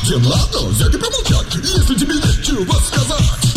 Всем ладно, взять и помолчать, если тебе нечего сказать.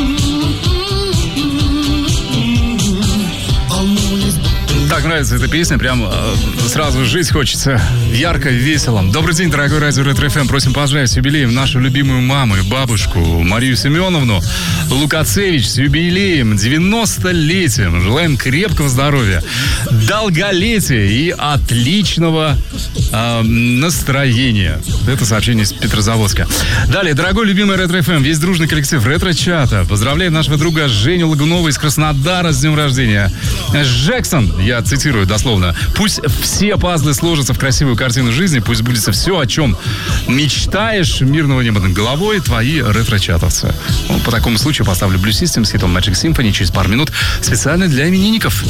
Так нравится эта песня, прям сразу жить хочется ярко, весело. Добрый день, дорогой радио Ретро-ФМ. Просим поздравить с юбилеем нашу любимую маму и бабушку Марию Семеновну Лукацевич с юбилеем, 90-летием. Желаем крепкого здоровья, долголетия и отличного настроения. Это сообщение из Петрозаводска. Далее, дорогой любимый Ретро-ФМ, весь дружный коллектив Ретро-чата поздравляет нашего друга Женю Лагунова из Краснодара с днем рождения. Джексон, я цитирую дословно: пусть все пазлы сложатся в красивую картину жизни, пусть сбудется все, о чем мечтаешь, мирного неба над головой, твои ретро-чатовцы. По такому случаю поставлю Blue System с хитом Magic Symphony через пару минут специально для именинников.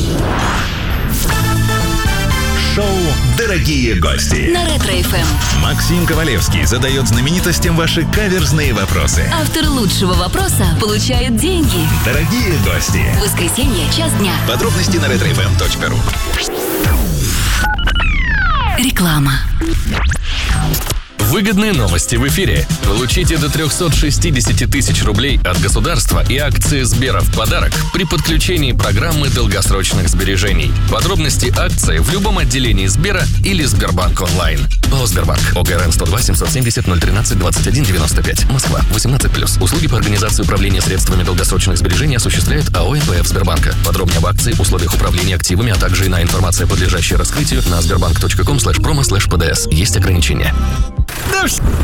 Шоу «Дорогие гости» на Ретро-ФМ. Максим Ковалевский задает знаменитостям ваши каверзные вопросы. Автор лучшего вопроса получает деньги. Дорогие гости. Воскресенье, час дня. Подробности на retrofm.ru. Реклама. Выгодные новости в эфире. Получите до 360 тысяч рублей от государства и акции Сбера в подарок при подключении программы долгосрочных сбережений. Подробности акции в любом отделении Сбера или Сбербанк онлайн. ПАО Сбербанк. ОГРН 102 770 013 21 95. Москва. 18+. Услуги по организации управления средствами долгосрочных сбережений осуществляет АО НПФ Сбербанка. Подробнее об акции, условиях управления активами, а также иная информация, подлежащая раскрытию, на sberbank.com/promo/pds. Есть ограничения. Да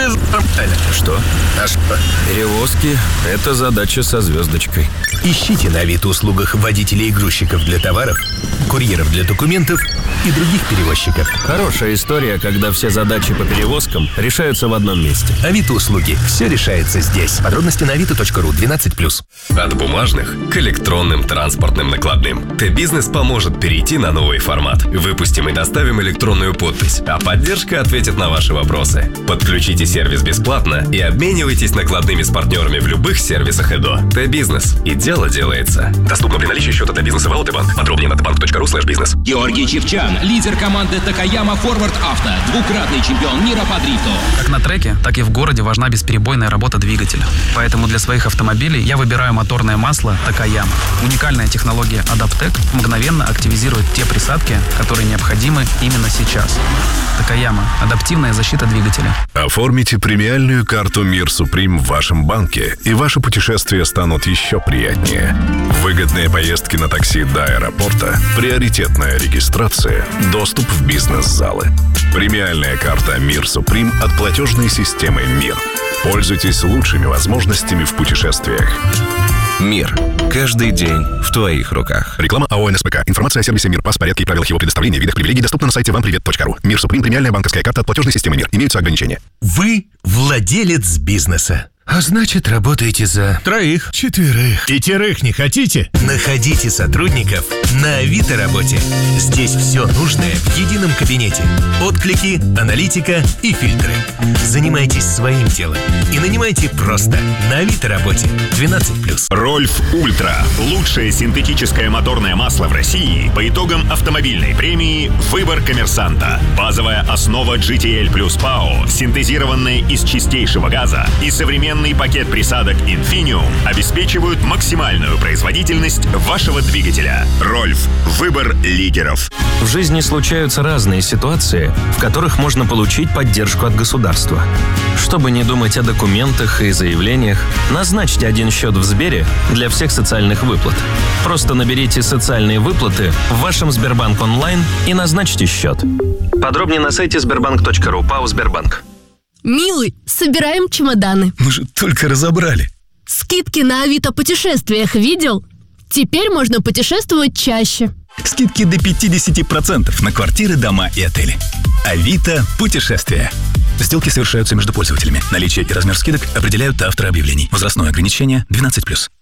что? А что? Перевозки – это задача со звездочкой. Ищите на Авито-услугах водителей и грузчиков для товаров, курьеров для документов и других перевозчиков. Хорошая история, когда все задачи по перевозкам решаются в одном месте. Авито-услуги. Все решается здесь. Подробности на avito.ru 12+. От бумажных к электронным транспортным накладным. Т-бизнес поможет перейти на новый формат. Выпустим и доставим электронную подпись, а поддержка ответит на ваши вопросы. Подключите сервис бесплатно и обменивайтесь накладными с партнерами в любых сервисах ЭДО. Т-бизнес. И дело делается. Доступно при наличии счета Т-бизнеса в ЛТБанк. Подробнее на tbank.ru/бизнес. Георгий Чевчан, лидер команды Такаяма Форвард Авто, двукратный чемпион мира по дрифту. Как на треке, так и в городе важна бесперебойная работа двигателя. Поэтому для своих автомобилей я выбираю моторное масло Такаяма. Уникальная технология Адаптек мгновенно активизирует те присадки, которые необходимы именно сейчас. Такаяма. Адаптивная защита двигателя. Оформите премиальную карту Мир Суприм в вашем банке, и ваши путешествия станут еще приятнее. Выгодные поездки на такси до аэропорта, приоритетная регистрация, доступ в бизнес-залы. Премиальная карта Мир Суприм от платежной системы МИР. Пользуйтесь лучшими возможностями в путешествиях. Мир. Каждый день в твоих руках. Реклама АО НСПК. Информация о сервисе МИР, порядке и правилах его предоставления, видах привилегий доступна на сайте вампривет.ру. Мир Суприм, премиальная банковская карта от платежной системы МИР. Имеются ограничения. Вы владелец бизнеса. А значит, работаете за 3, 4, 5 не хотите? Находите сотрудников на Авито работе. Здесь все нужное в едином кабинете. Отклики, аналитика и фильтры. Занимайтесь своим делом и нанимайте просто на Авито работе 12+. Рольф Ультра. Лучшее синтетическое моторное масло в России по итогам автомобильной премии «Выбор коммерсанта». Базовая основа GTL Plus ПАО, синтезированная из чистейшего газа, и современный пакет присадок Infinium обеспечивают максимальную производительность вашего двигателя. Рольф. Выбор лидеров. В жизни случаются разные ситуации, в которых можно получить поддержку от государства. Чтобы не думать о документах и заявлениях, назначьте один счет в Сбере для всех социальных выплат. Просто наберите «Социальные выплаты» в вашем Сбербанк онлайн и назначьте счет. Подробнее на сайте sberbank.ru. ПАО Сбербанк. Милый, собираем чемоданы. Мы же только разобрали. Скидки на Авито путешествиях видел? Теперь можно путешествовать чаще. Скидки до 50% на квартиры, дома и отели. Авито путешествия. Сделки совершаются между пользователями. Наличие и размер скидок определяют авторы объявлений. Возрастное ограничение 12+.